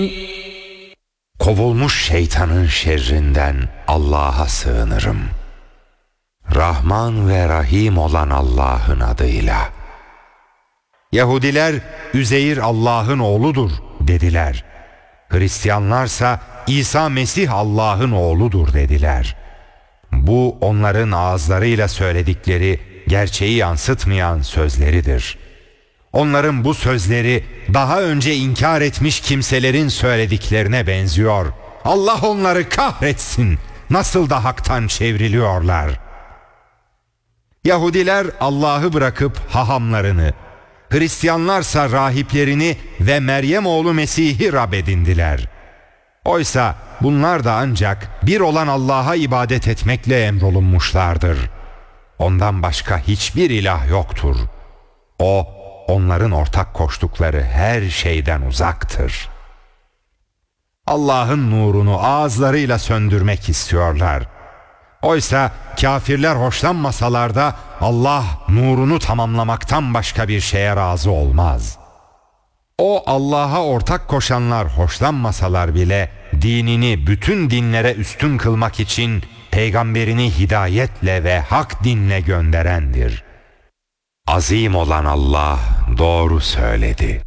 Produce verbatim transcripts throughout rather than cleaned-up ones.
Kovulmuş şeytanın şerrinden Allah'a sığınırım. Rahman ve Rahim olan Allah'ın adıyla. Yahudiler Üzeyir Allah'ın oğludur dediler. Hristiyanlarsa İsa Mesih Allah'ın oğludur dediler. Bu onların ağızlarıyla söyledikleri gerçeği yansıtmayan sözleridir. Onların bu sözleri daha önce inkar etmiş kimselerin söylediklerine benziyor. Allah onları kahretsin. Nasıl da haktan çevriliyorlar. Yahudiler Allah'ı bırakıp hahamlarını, Hristiyanlarsa rahiplerini ve Meryem oğlu Mesih'i Rab edindiler. Oysa bunlar da ancak bir olan Allah'a ibadet etmekle emrolunmuşlardır. Ondan başka hiçbir ilah yoktur. O, onların ortak koştukları her şeyden uzaktır. Allah'ın nurunu ağızlarıyla söndürmek istiyorlar. Oysa kafirler hoşlanmasalar da Allah nurunu tamamlamaktan başka bir şeye razı olmaz. O Allah'a ortak koşanlar hoşlanmasalar bile dinini bütün dinlere üstün kılmak için peygamberini hidayetle ve hak dinle gönderendir. Azim olan Allah doğru söyledi.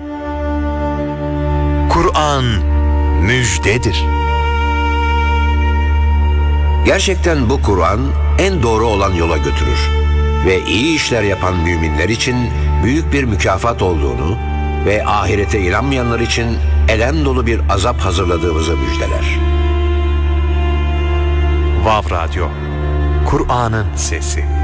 Kur'an müjdedir. Gerçekten bu Kur'an en doğru olan yola götürür ve iyi işler yapan müminler için büyük bir mükafat olduğunu ve ahirete inanmayanlar için elem dolu bir azap hazırladığımızı müjdeler. Vav Radyo, Kur'an'ın sesi.